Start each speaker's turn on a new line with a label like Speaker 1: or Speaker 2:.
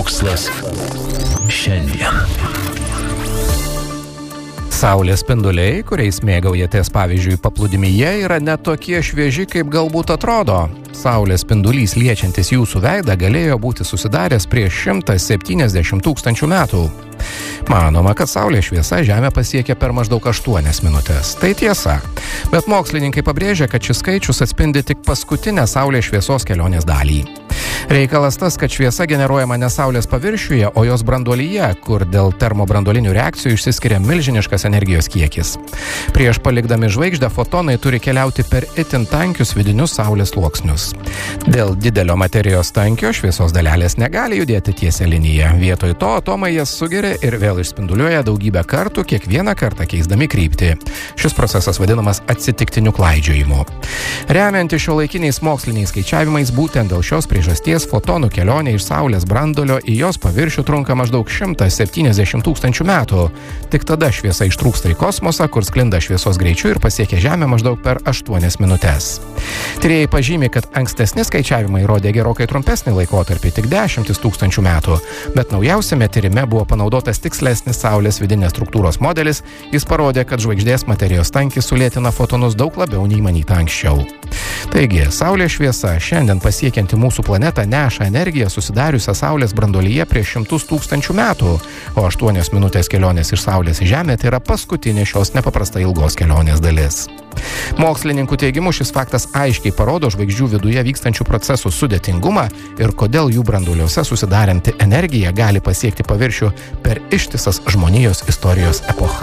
Speaker 1: Mokslas šiandien.
Speaker 2: Saulės spinduliai, kuriais mėgaujatės pavyzdžiui paplūdimyje, yra ne tokie švieži, kaip galbūt atrodo. Saulės spindulys liečiantis jūsų veidą galėjo būti susidaręs prieš 170 tūkstančių metų. Manoma, kad Saulės šviesa Žemę pasiekia per maždaug 8 minutės. Tai tiesa. Bet mokslininkai pabrėžia, kad šis skaičius atspindi tik paskutinę Saulės šviesos kelionės dalį. Reikalas tas, kad šviesa generuojama ne Saulės paviršiuje, o jos branduolyje, kur dėl termobranduolinių reakcijų išsiskiria milžiniškas energijos kiekis. Prieš palikdami žvaigždę, fotonai turi keliauti per itin tankius vidinius Saulės sluoksnius. Dėl didelio materijos tankio šviesos dalelės negali judėti tiesia linija. Vietoj to atomai jas sugeria ir vėl išspinduliuoja daugybę kartų, kiekvieną kartą keisdami kryptį. Šis procesas vadinamas atsitiktiniu klaidžiojimu. Remiantis šiuolaikiniais moksliniais skaičiavimais, būtent dėl šios priežasties fotonų kelionė iš Saulės branduolio į jos paviršių trunka maždaug 170 tūkstančių metų. Tik tada šviesa ištrūksta į kosmosą, kur sklinda šviesos greičiu ir pasiekia Žemę maždaug per 8 minutes. Tyrėjai pažymi, kad ankstesni skaičiavimai rodė gerokai trumpesnį laikotarpį, tik 10 tūkstančių metų, bet naujausiame tyrime buvo panaudotas tikslesnis Saulės vidinės struktūros modelis. Jis parodė, kad žvaigždės materijos tankis sulėtina fotonus daug labiau nei manyta anksčiau. Taigi, Saulės šviesa šiandien pasiekianti mūsų planetą neša energiją susidariusią Saulės branduolyje prieš 100 tūkstančių metų, o 8 minutės kelionės iš Saulės į Žemę tai yra paskutinė šios nepaprastai ilgos kelionės dalis. Mokslininkų teigimu šis faktas aiškiai parodo žvaigždžių viduje vykstančių procesų sudėtingumą ir kodėl jų branduoliuose susidaranti energija gali pasiekti paviršių per ištisas žmonijos istorijos epochas.